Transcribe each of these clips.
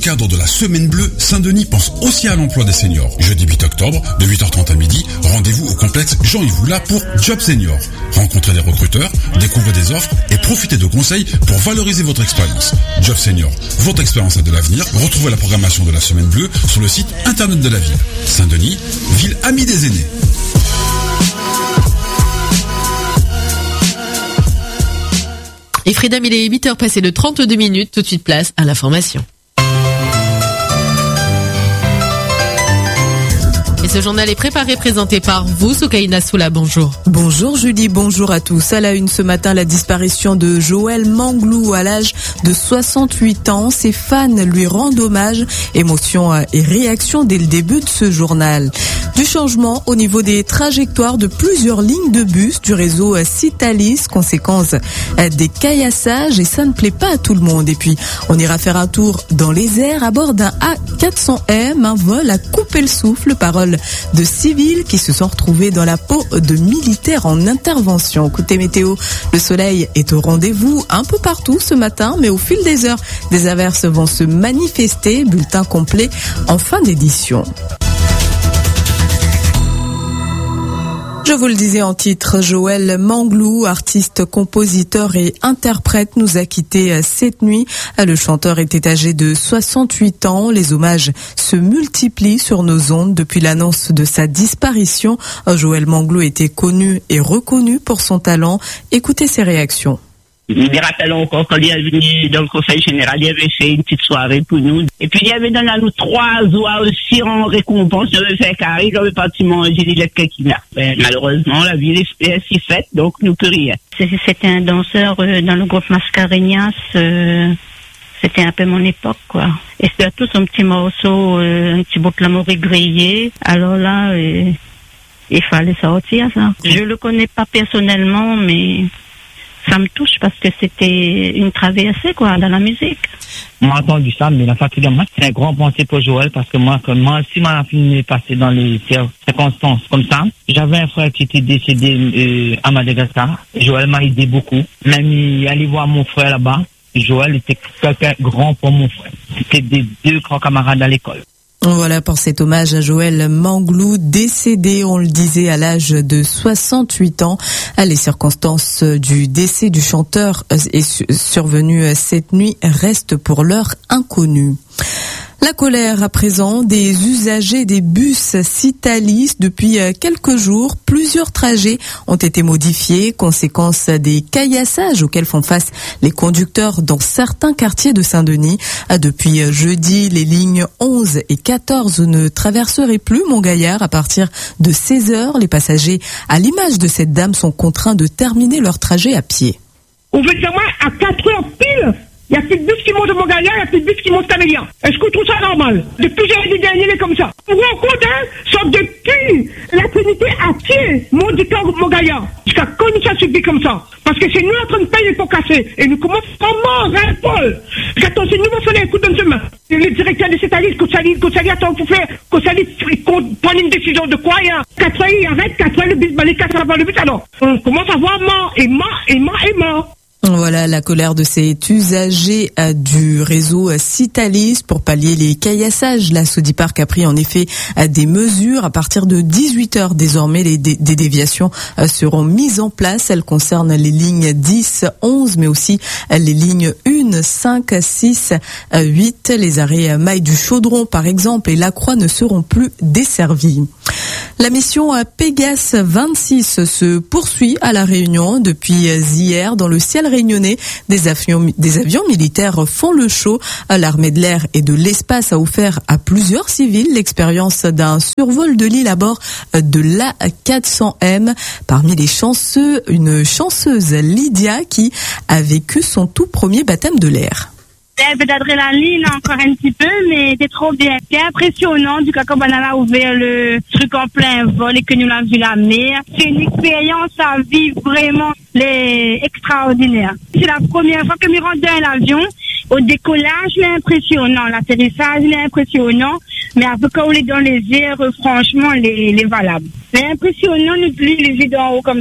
cadre de la Semaine Bleue, Saint-Denis pense aussi à l'emploi des seniors. Jeudi 8 octobre, de 8h30 à midi, rendez-vous au complexe Jean-Yves Oula pour Job Senior. Rencontrez des recruteurs, découvrez des offres et profitez de conseils pour valoriser votre expérience. Job Senior, votre expérience a de l'avenir. Retrouvez la programmation de la Semaine Bleue sur le site internet de la ville. Saint-Denis, ville amie des aînés. Et Freedom, il est 8h passé de 32 minutes. Tout de suite, place à l'information. Et ce journal est préparé, présenté par vous, Soukaina Soula. Bonjour. Bonjour Julie, bonjour à tous. À la une ce matin, la disparition de Joël Manglou à l'âge de 68 ans. Ses fans lui rendent hommage. Émotion et réaction dès le début de ce journal. Du changement au niveau des trajectoires de plusieurs lignes de bus du réseau Citalis, conséquence des caillassages, et ça ne plaît pas à tout le monde. Et puis, on ira faire un tour dans les airs à bord d'un A400M, un vol à couper le souffle, parole de civils qui se sont retrouvés dans la peau de militaires en intervention. Côté météo, le soleil est au rendez-vous un peu partout ce matin, mais au fil des heures, des averses vont se manifester. Bulletin complet en fin d'édition. Je vous le disais en titre, Joël Manglou, artiste, compositeur et interprète, nous a quittés cette nuit. Le chanteur était âgé de 68 ans. Les hommages se multiplient sur nos ondes depuis l'annonce de sa disparition. Joël Manglou était connu et reconnu pour son talent. Écoutez ses réactions. Je me rappelle encore quand il est venu dans le conseil général, il avait fait une petite soirée pour nous. Et puis il avait donné à nous 3 oies aussi en récompense. J'avais fait carré, j'avais parti manger des lettres qui meurent. Malheureusement, la vie est si faite, donc nous peut rien. C'était un danseur dans le groupe Mascareñas. C'était un peu mon époque, quoi. Et c'était tout son petit morceau, un petit bout de l'amour grillé. Alors là, il fallait sortir ça. Je le connais pas personnellement, mais ça me touche parce que c'était une traversée, quoi, dans la musique. Moi, j'ai entendu ça, mais la fatigue, moi, c'est un grand pensée pour Joël parce que moi aussi, m'a fini de passer dans les circonstances comme ça. J'avais un frère qui était décédé à Madagascar. Joël m'a aidé beaucoup. Même, il allait voir mon frère là-bas. Joël était quelqu'un grand pour mon frère. C'était des 2 grands camarades à l'école. Voilà pour cet hommage à Joël Manglou, décédé, on le disait, à l'âge de 68 ans. Les circonstances du décès du chanteur survenu cette nuit restent pour l'heure inconnues. La colère à présent des usagers des bus Citalis. Depuis quelques jours, plusieurs trajets ont été modifiés, conséquence des caillassages auxquels font face les conducteurs dans certains quartiers de Saint-Denis. Depuis jeudi, les lignes 11 et 14 ne traverseraient plus Montgaillard à partir de 16h. Les passagers, à l'image de cette dame, sont contraints de terminer leur trajet à pied. Ouvertement, à 4h pile, il y a plus de bus qui montent de Montgaillard, il y a plus de bus qui montent Camélia. Est-ce que vous trouvez ça normal? Depuis jeudi dernier, il est comme ça. Vous vous rendez compte, sauf depuis la Trinité à pied, monte du temps Montgaillard. Jusqu'à quand ça suffit comme ça? Parce que c'est nous en train de payer pour casser. Et nous commençons comment, Paul? J'attends, c'est nous, on fait les coups de demain. Le directeur de cette année, Koussali, attend pour faire, Koussali, prendre une décision de quoi, il y a 4 heures, il arrête, 4 heures, le bus, les 4 heures avant le bus, alors. On commence à voir mort. Voilà la colère de cet usager du réseau Citalis pour pallier les caillassages. La Sodiparc a pris en effet des mesures. À partir de 18h désormais, des déviations seront mises en place. Elles concernent les lignes 10, 11, mais aussi les lignes 1, 5, 6, 8. Les arrêts Maille du Chaudron, par exemple, et Lacroix ne seront plus desservis. La mission Pégase 26 se poursuit à La Réunion depuis hier. Dans le ciel réunionnais, des avions militaires font le show. L'armée de l'air et de l'espace a offert à plusieurs civils l'expérience d'un survol de l'île à bord de l'A400M. Parmi les chanceux, une chanceuse, Lydia, qui a vécu son tout premier baptême de l'air. Un peu d'adrénaline encore un petit peu, mais c'est trop bien. C'est impressionnant, du coup, quand on a ouvert le truc en plein vol et que nous l'avons vu la mer. C'est une expérience à vivre vraiment extraordinaire. C'est la première fois que je rentre dans l'avion. Au décollage, c'est impressionnant. L'atterrissage, c'est impressionnant. Mais après, quand on est dans les airs, franchement, les valables. C'est impressionnant, nous, les yeux d'en haut comme ça.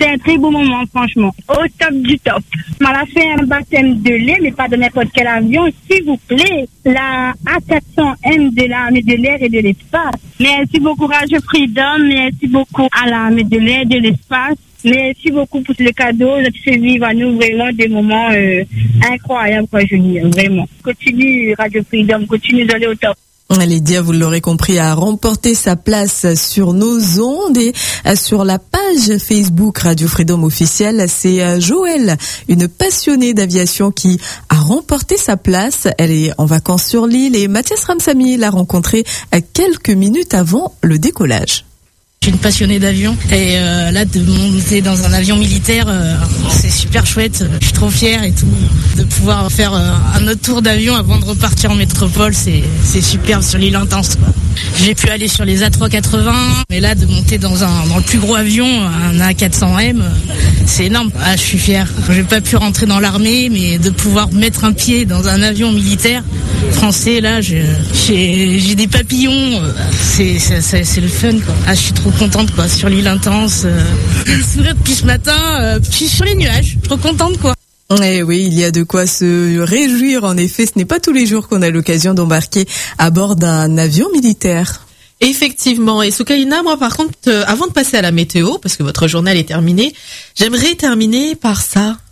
C'est un très beau moment, franchement. Au top du top. On a fait un baptême de lait, mais pas de n'importe quel avion, s'il vous plaît. La A400M de l'armée de l'air et de l'espace. Merci beaucoup Radio Freedom, merci beaucoup à l'armée de l'air et de l'espace. Merci beaucoup pour le cadeau. Vous avez fait vivre à nous vraiment des moments incroyables, quoi, Julie. Vraiment. Continue Radio Freedom, continue d'aller au top. Lydia, vous l'aurez compris, a remporté sa place sur nos ondes et sur la page Facebook Radio Freedom officielle. C'est Joëlle, une passionnée d'aviation, qui a remporté sa place. Elle est en vacances sur l'île et Mathias Ramsamy l'a rencontrée quelques minutes avant le décollage. Je suis une passionnée d'avion et là de monter dans un avion militaire, c'est super chouette. Je suis trop fière et tout de pouvoir faire un autre tour d'avion avant de repartir en métropole. C'est super sur l'île Intense, quoi. J'ai pu aller sur les A380, mais là de monter dans le plus gros avion, un A400M, c'est énorme. Ah, je suis fière. J'ai pas pu rentrer dans l'armée, mais de pouvoir mettre un pied dans un avion militaire français, là, j'ai des papillons. C'est le fun, quoi. Ah, je suis trop contente, quoi, sur l'île Intense. J'ai le sourire depuis ce matin, je suis sur les nuages, trop contente, quoi. Eh oui, il y a de quoi se réjouir. En effet, ce n'est pas tous les jours qu'on a l'occasion d'embarquer à bord d'un avion militaire. Effectivement. Et Soukaina, moi par contre, avant de passer à la météo, parce que votre journal est terminé, j'aimerais terminer par ça.